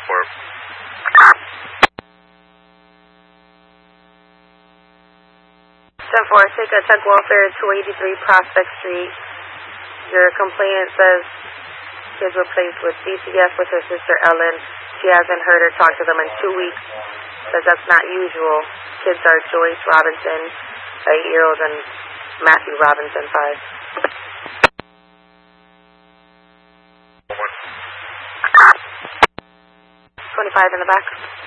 10-4, take a tug welfare 283 Prospect Street. Your complainant says kids were placed with DCF with her sister Ellen. She hasn't heard or talked to them in 2 weeks. Says that's not usual. Kids are Joyce Robinson, 8-year-old, and Matthew Robinson, 5. 25 in the back.